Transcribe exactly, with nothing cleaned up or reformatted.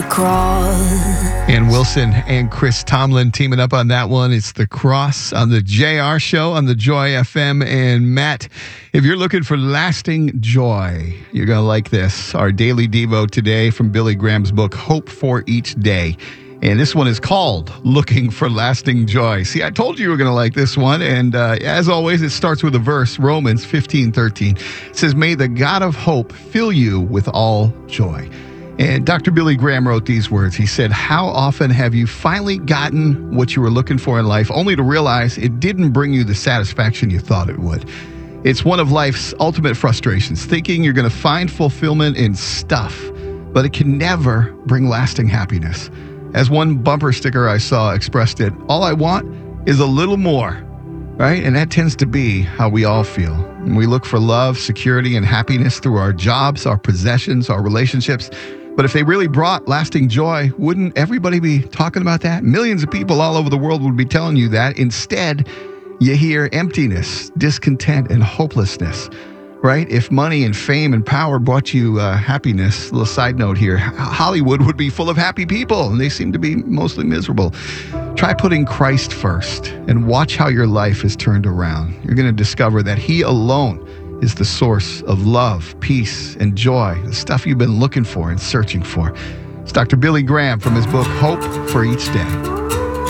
cross. Ann Wilson and Chris Tomlin teaming up on that one. It's The Cross on the J R Show on the Joy F M. And Matt, if you're looking for lasting joy, you're going to like this. Our daily Devo today from Billy Graham's book, Hope for Each Day. And this one is called Looking for Lasting Joy. See, I told you you were going to like this one. And uh, as always, it starts with a verse, Romans fifteen thirteen. It says, "May the God of hope fill you with all joy." And Doctor Billy Graham wrote these words. He said, "How often have you finally gotten what you were looking for in life, only to realize it didn't bring you the satisfaction you thought it would?" It's one of life's ultimate frustrations, thinking you're going to find fulfillment in stuff, but it can never bring lasting happiness. As one bumper sticker I saw expressed it, all I want is a little more, right? And that tends to be how we all feel. And we look for love, security, and happiness through our jobs, our possessions, our relationships. But if they really brought lasting joy, wouldn't everybody be talking about that? Millions of people all over the world would be telling you that. Instead, you hear emptiness, discontent, and hopelessness, right? If money and fame and power brought you uh, happiness, a little side note here, Hollywood would be full of happy people, and they seem to be mostly miserable. Try putting Christ first and watch how your life is turned around. You're going to discover that He alone is the source of love, peace, and joy, the stuff you've been looking for and searching for. It's Doctor Billy Graham from his book, Hope for Each Day.